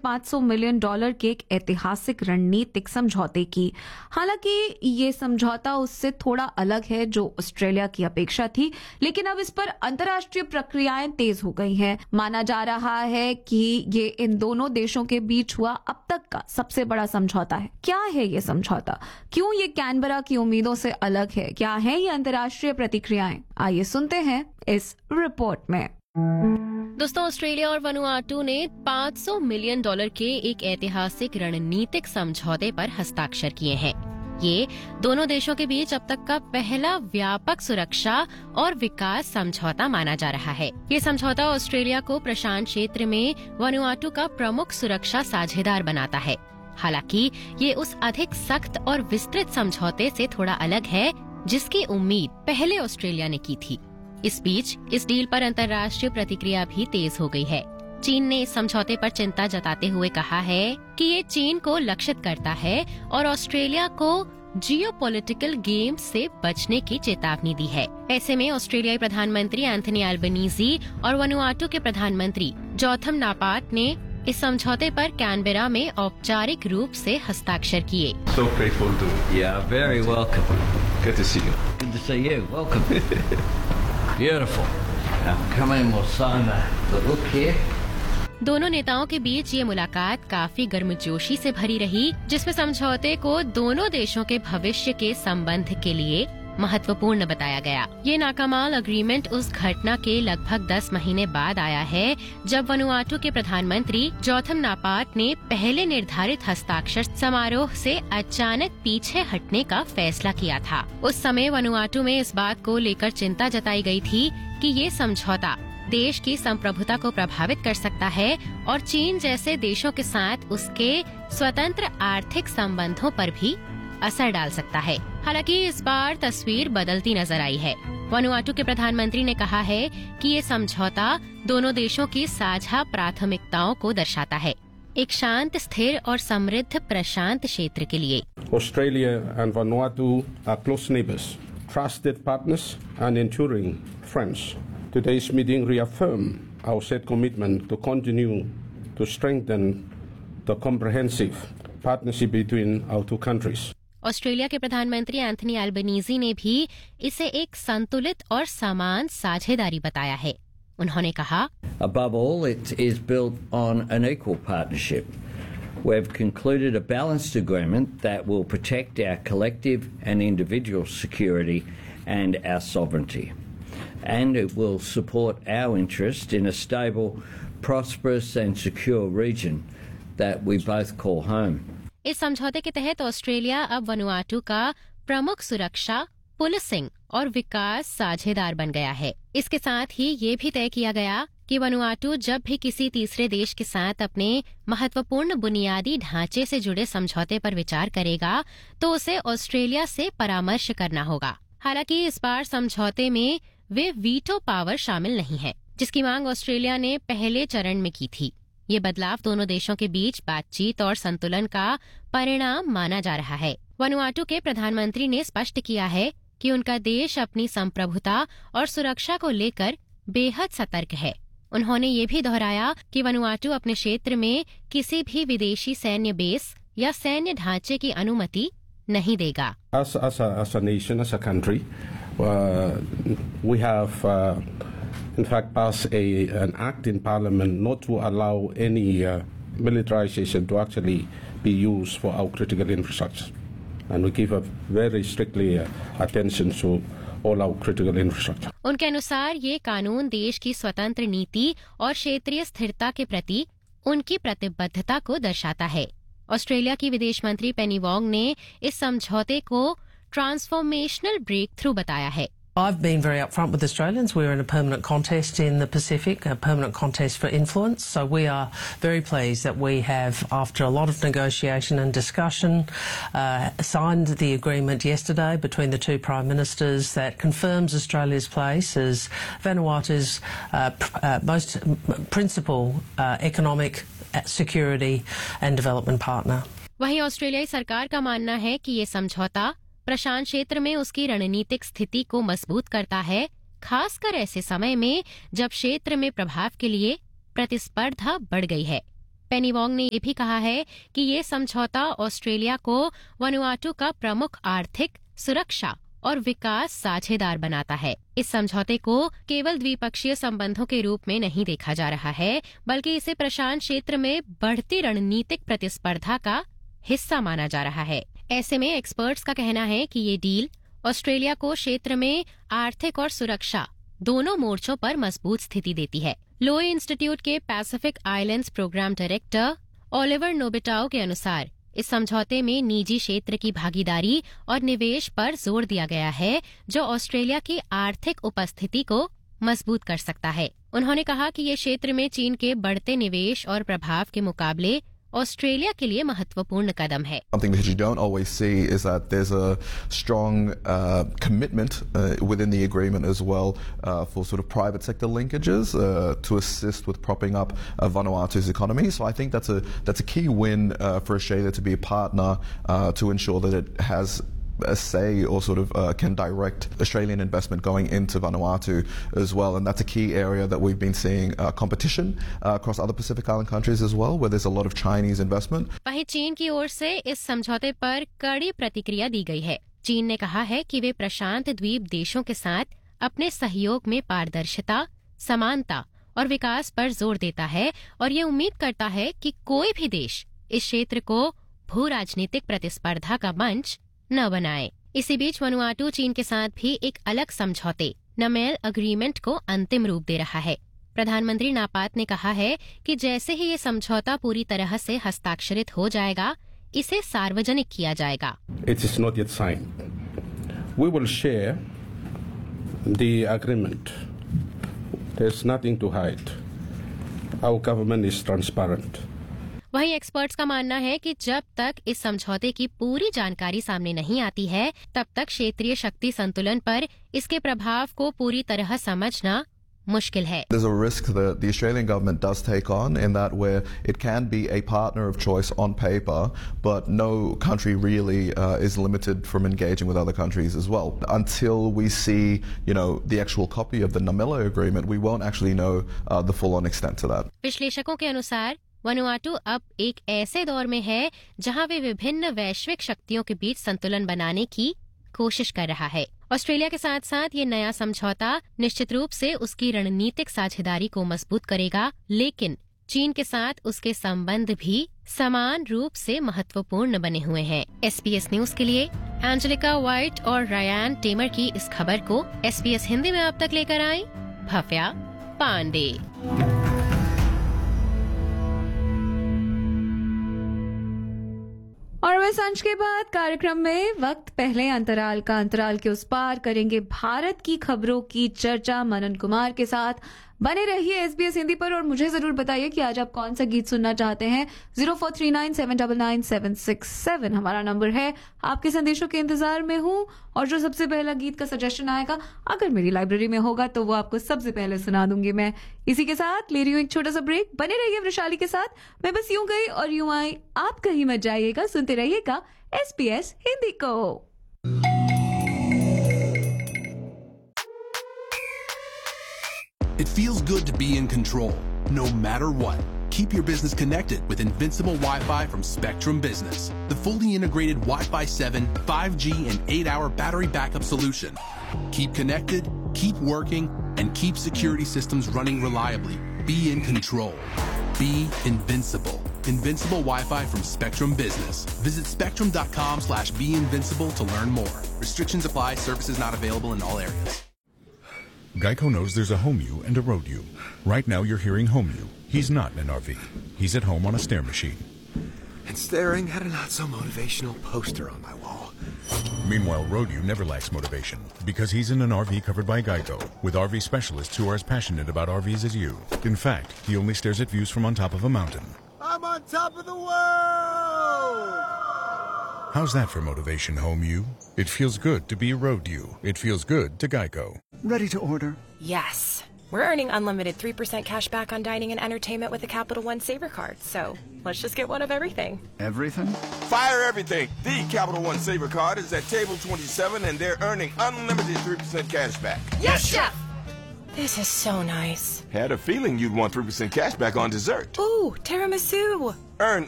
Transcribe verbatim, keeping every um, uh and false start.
पाँच सौ million dollar के एक ऐतिहासिक रणनीतिक समझौते की। हालांकि ये समझौता उससे थोड़ा अलग है जो ऑस्ट्रेलिया की अपेक्षा थी, लेकिन अब इस पर अंतर्राष्ट्रीय प्रक्रियाएं तेज हो गई हैं। माना जा रहा है कि ये इन दोनों देशों के बीच हुआ अब तक का सबसे बड़ा समझौता है। क्या है ये समझौता? क्यों ये कैनबरा की उम्मीदों से अलग है? क्या है ये अंतर्राष्ट्रीय प्रतिक्रियाएं? आइए सुनते हैं इस रिपोर्ट में। दोस्तों, ऑस्ट्रेलिया और वनुआटू ने पाँच सौ मिलियन डॉलर के एक ऐतिहासिक रणनीतिक समझौते पर हस्ताक्षर किए हैं। ये दोनों देशों के बीच अब तक का पहला व्यापक सुरक्षा और विकास समझौता माना जा रहा है। ये समझौता ऑस्ट्रेलिया को प्रशांत क्षेत्र में वनुआटू का प्रमुख सुरक्षा साझेदार बनाता है। हालांकि ये उस अधिक सख्त और विस्तृत समझौते से थोड़ा अलग है जिसकी उम्मीद पहले ऑस्ट्रेलिया ने की थी। इस बीच इस डील पर अंतर्राष्ट्रीय प्रतिक्रिया भी तेज हो गई है। चीन ने इस समझौते पर चिंता जताते हुए कहा है कि ये चीन को लक्षित करता है और ऑस्ट्रेलिया को जियोपॉलिटिकल गेम से बचने की चेतावनी दी है। ऐसे में ऑस्ट्रेलियाई प्रधानमंत्री एंथनी अल्बनीजी और वनुआटू के प्रधानमंत्री जोथम नापाट ने इस समझौते पर कैनबेरा में औपचारिक रूप से हस्ताक्षर किए। So grateful to. Yeah, very welcome. Good to see you. Good to see you. Welcome. Beautiful. Now come in, we'll sign the, the book here. दोनों नेताओं के बीच ये मुलाकात काफी गर्मजोशी से भरी रही, जिसमें समझौते को दोनों देशों के भविष्य के संबंध के लिए महत्वपूर्ण बताया गया। ये नाकमाल अग्रीमेंट उस घटना के लगभग दस महीने बाद आया है जब वनुआटू के प्रधानमंत्री जोथम नापाट ने पहले निर्धारित हस्ताक्षर समारोह से अचानक पीछे हटने का फैसला किया था। उस समय वनुआटू में इस बात को लेकर चिंता जताई गई थी कि ये समझौता देश की संप्रभुता को प्रभावित कर सकता है और चीन जैसे देशों के साथ उसके स्वतंत्र आर्थिक संबंधों पर भी असर डाल सकता है। हालांकि इस बार तस्वीर बदलती नजर आई है। वनुआटू के प्रधानमंत्री ने कहा है कि ये समझौता दोनों देशों की साझा प्राथमिकताओं को दर्शाता है, एक शांत, स्थिर और समृद्ध प्रशांत क्षेत्र के लिए। Australia and Vanuatu are close neighbors, trusted partners and enduring friends. Today's meeting reaffirmed our set commitment to continue to strengthen the comprehensive partnership between our two countries. Australia के प्रधानमंत्री एंथनी अल्बनीजी ने भी इसे एक संतुलित और समान साझेदारी बताया है। उन्होंने कहा, Above all, it is built on an equal partnership. We've concluded a balanced agreement that will protect our collective and individual security and our sovereignty. And it will support our interest in a stable, prosperous and secure region that we both call home. इस समझौते के तहत Australia अब Vanuatu का प्रमुख सुरक्षा, policing और विकास साझेदार बन गया है। इसके साथ ही ये भी तय किया गया कि वनुआटू जब भी किसी तीसरे देश के साथ अपने महत्वपूर्ण बुनियादी ढांचे से जुड़े समझौते पर विचार करेगा तो उसे ऑस्ट्रेलिया से परामर्श करना होगा। हालांकि इस बार समझौते में वे वीटो पावर शामिल नहीं है, जिसकी मांग ऑस्ट्रेलिया ने पहले चरण में की थी। ये बदलाव दोनों देशों के बीच बातचीत और संतुलन का परिणाम माना जा रहा है। वनुआटू के प्रधानमंत्री ने स्पष्ट किया है कि उनका देश अपनी संप्रभुता और सुरक्षा को लेकर बेहद सतर्क है। उन्होंने ये भी दोहराया कि वनुआटू अपने क्षेत्र में किसी भी विदेशी सैन्य बेस या सैन्य ढांचे की अनुमति नहीं देगा। As, as, a, as a nation, as a country, uh, we have uh, in fact passed a, an act in Parliament not to allow any uh, militarization to actually be used for our critical infrastructure. And we give a very strictly uh, attention to all our critical infrastructure. उनके अनुसार ये कानून देश की स्वतंत्र नीति और क्षेत्रीय स्थिरता के प्रति उनकी प्रतिबद्धता को दर्शाता है। ऑस्ट्रेलिया की विदेश मंत्री पेनी वोंग ने इस समझौते को ट्रांसफॉर्मेशनल ब्रेक थ्रू बताया है। I've been very upfront with Australians. We're in a permanent contest in the Pacific, a permanent contest for influence. So we are very pleased that we have, after a lot of negotiation and discussion, uh, signed the agreement yesterday between the two Prime Ministers that confirms Australia's place as Vanuatu's uh, pr- uh, most principal uh, economic, security and development partner. वहीं ऑस्ट्रेलियाई सरकार का मानना है कि ये समझौता प्रशांत क्षेत्र में उसकी रणनीतिक स्थिति को मजबूत करता है, खासकर ऐसे समय में जब क्षेत्र में प्रभाव के लिए प्रतिस्पर्धा बढ़ गई है। पेनी वोंग ने ये भी कहा है कि ये समझौता ऑस्ट्रेलिया को वनुआटू का प्रमुख आर्थिक, सुरक्षा और विकास साझेदार बनाता है। इस समझौते को केवल द्विपक्षीय संबंधों के रूप में नहीं देखा जा रहा है, बल्कि इसे प्रशांत क्षेत्र में बढ़ती रणनीतिक प्रतिस्पर्धा का हिस्सा माना जा रहा है। ऐसे में एक्सपर्ट्स का कहना है कि ये डील ऑस्ट्रेलिया को क्षेत्र में आर्थिक और सुरक्षा दोनों मोर्चों पर मजबूत स्थिति देती है। लोई इंस्टीट्यूट के Pacific islands programme director Oliver नोबिटाओ के अनुसार इस समझौते में निजी क्षेत्र की भागीदारी और निवेश पर जोर दिया गया है, जो ऑस्ट्रेलिया की आर्थिक उपस्थिति को मजबूत कर सकता है। उन्होंने कहा कि ये क्षेत्र में चीन के बढ़ते निवेश और प्रभाव के मुकाबले ऑस्ट्रेलिया के लिए महत्वपूर्ण कदम है। Something that you don't always see is that there's a strong uh, commitment uh, within the agreement as well uh, for sort of private sector linkages uh, to assist with propping up uh, Vanuatu's economy. So I think that's a that's a key win uh, for Australia to be a partner uh, to ensure that it has a say or sort of uh, can direct Australian investment going into Vanuatu as well, and that's a key area that we've been seeing uh, competition uh, across other Pacific Island countries as well, where there's a lot of Chinese investment. वहीं चीन की ओर से इस समझौते पर कड़ी प्रतिक्रिया दी गई है। चीन ने कहा है कि वे प्रशांत द्वीप देशों के साथ अपने सहयोग में पारदर्शिता, समानता और विकास पर जोर देता है और ये उम्मीद करता है कि कोई भी देश इस क्षेत्र को भू राजनीतिक प्रतिस्पर्धा का मंच न बनाए। इसी बीच वनुआटू चीन के साथ भी एक अलग समझौते नमेल अग्रीमेंट को अंतिम रूप दे रहा है। प्रधानमंत्री नापात ने कहा है कि जैसे ही ये समझौता पूरी तरह से हस्ताक्षरित हो जाएगा, इसे सार्वजनिक किया जाएगा। It is not yet signed. We will share the agreement. There's nothing to hide. Our government is transparent. वहीं एक्सपर्ट्स का मानना है कि जब तक इस समझौते की पूरी जानकारी सामने नहीं आती है, तब तक क्षेत्रीय शक्ति संतुलन पर इसके प्रभाव को पूरी तरह समझना मुश्किल है। There's a risk that the Australian government does take on in that where it can be a partner of choice on paper, but no country really uh, is limited from engaging with other countries as well. Until we see, you know, the actual copy of the Namela agreement, we won't actually know uh, the full-on extent to that. विश्लेषकों के अनुसार Vanuatu अब एक ऐसे दौर में है जहां वे विभिन्न वैश्विक शक्तियों के बीच संतुलन बनाने की कोशिश कर रहा है। ऑस्ट्रेलिया के साथ साथ ये नया समझौता निश्चित रूप से उसकी रणनीतिक साझेदारी को मजबूत करेगा, लेकिन चीन के साथ उसके संबंध भी समान रूप से महत्वपूर्ण बने हुए हैं। एसबीएस न्यूज के लिए एंजेलिका व्हाइट और रायान टेमर की इस खबर को एसबीएस हिंदी में आप तक लेकर आई भव्या पांडे। और वह सांझ के बाद कार्यक्रम में वक्त पहले अंतराल का अंतराल के उस पार करेंगे भारत की खबरों की चर्चा मनन कुमार के साथ। बने रहिए एसबीएस हिंदी पर और मुझे जरूर बताइए कि आज आप कौन सा गीत सुनना चाहते हैं। Zero four three nine seven double nine seven six seven हमारा नंबर है। आपके संदेशों के इंतजार में हूं और जो सबसे पहला गीत का सजेशन आएगा, अगर मेरी लाइब्रेरी में होगा तो वो आपको सबसे पहले सुना दूंगी मैं। इसी के साथ ले रही हूँ एक छोटा सा ब्रेक। बने रहिए वृशाली के साथ। मैं बस यूं गई और यूं आई, आप कहीं मत जाइएगा, सुनते रहिएगा एसबीएस हिंदी को। It feels good to be in control, no matter what. Keep your business connected with Invincible Wi-Fi from Spectrum Business, the fully integrated Wi-Fi seven, five G, and eight hour battery backup solution. Keep connected, keep working, and keep security systems running reliably. Be in control. Be invincible. Invincible Wi-Fi from Spectrum Business. Visit spectrum.com slash be invincible to learn more. Restrictions apply. Services not available in all areas. Geico knows there's a home you and a road you. Right now you're hearing home you. He's not in an R V. He's at home on a stair machine. And staring at a not-so-motivational poster on my wall. Meanwhile, road you never lacks motivation because he's in an R V covered by Geico with R V specialists who are as passionate about R Vs as you. In fact, he only stares at views from on top of a mountain. I'm on top of the world! How's that for motivation, home you? It feels good to be a road you. It feels good to Geico. Ready to order? Yes. We're earning unlimited three percent cash back on dining and entertainment with a Capital One Saver card. So let's just get one of everything. Everything? Fire everything. The Capital One Saver card is at table twenty-seven and they're earning unlimited three percent cash back. Yes, Chef! This is so nice. Had a feeling you'd want three percent cash back on dessert. Ooh, tiramisu. Earn